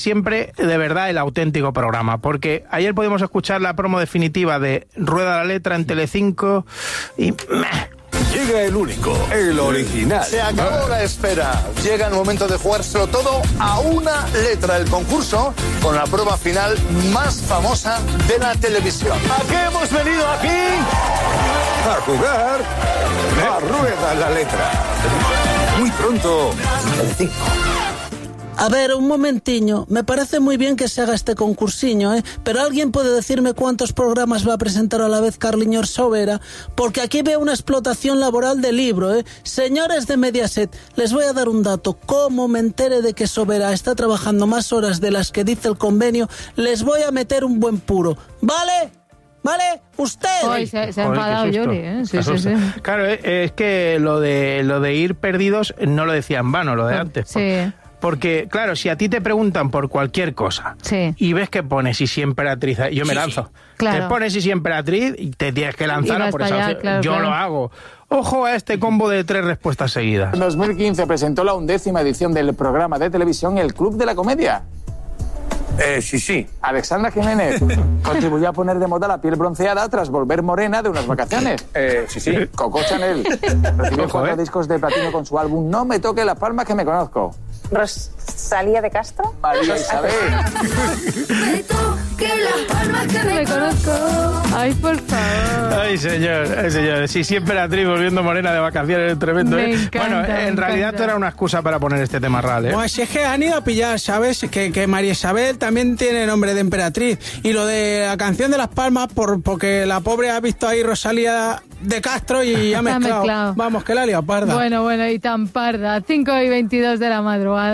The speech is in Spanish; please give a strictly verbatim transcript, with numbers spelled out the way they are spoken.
siempre, de verdad, el auténtico programa, porque ayer pudimos escuchar la promo definitiva de Rueda la Letra en Telecinco y... Llega el único, el original. Se acabó la espera. Llega el momento de jugárselo todo a una letra. El concurso con la prueba final más famosa de la televisión. ¿A qué hemos venido aquí? A jugar a Rueda la Letra. Muy pronto, Telecinco. A ver, un momentiño. Me parece muy bien que se haga este concursiño, ¿eh? Pero ¿alguien puede decirme cuántos programas va a presentar a la vez Carliñor Sobera? Porque aquí veo una explotación laboral de libro, ¿eh? Señores de Mediaset, les voy a dar un dato. Como me entere de que Sobera está trabajando más horas de las que dice el convenio, les voy a meter un buen puro. ¿Vale? ¿Vale? ¿Usted? Hoy se, se ha enfadado Yoli, ¿eh? Sí, sí, sí. Claro, es que lo de, lo de ir perdidos no lo decía en vano, lo de antes. Sí. Porque, claro, si a ti te preguntan por cualquier cosa sí. y ves que pones y siempre actriz, yo me lanzo. Claro. Te pones y siempre actriz y te tienes que lanzar por esa allá, claro, yo claro. lo hago. Ojo a este combo de tres respuestas seguidas. En dos mil quince presentó la undécima edición del programa de televisión El Club de la Comedia. Eh, sí, sí. Alexandra Jiménez contribuyó a poner de moda la piel bronceada tras volver morena de unas vacaciones. Eh, sí, sí. Coco Chanel recibió Ojo, cuatro ¿eh? discos de platino con su álbum No me toque las palmas que me conozco. ¿Rosalía de Castro? María Isabel. Me toque las palmas que Me conozco. Ay, por favor. Ay, señor, ay, señor. Sí, siempre actriz volviendo morena de vacaciones, es tremendo, Me ¿eh? encanta, bueno, me en realidad encanta. era una excusa para poner este tema real, ¿eh? Pues es que han ido a pillar, ¿sabes? Que, que María Isabel también tiene nombre de emperatriz. Y lo de la canción de Las Palmas, por, porque la pobre ha visto ahí Rosalía de Castro y ha mezclado. mezclado. Vamos, que la ha liado parda. Bueno, bueno, y tan parda. cinco y veintidós de la madrugada.